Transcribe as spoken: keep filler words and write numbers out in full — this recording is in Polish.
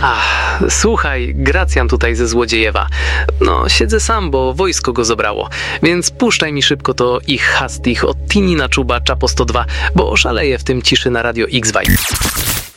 Ach, słuchaj, Gracjan tutaj ze Złodziejewa. No, siedzę sam, bo wojsko go zabrało. Więc puszczaj mi szybko to ich hastich od Tini na Czuba Czapo sto dwa, bo szaleję w tym ciszy na Radio X-Vibe.